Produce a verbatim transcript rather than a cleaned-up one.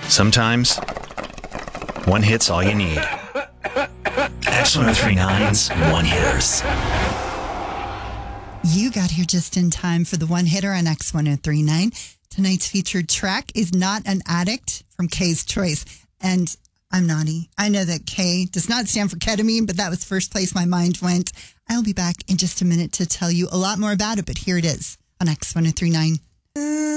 Sometimes, one hit's all you need. X one oh three nine's One Hitters. You got here just in time for the one hitter on X one oh three nine. Tonight's featured track is Not an Addict from K's Choice. And I'm naughty. I know that K does not stand for ketamine, but that was first place my mind went. I'll be back in just a minute to tell you a lot more about it, but here it is on X one oh three nine.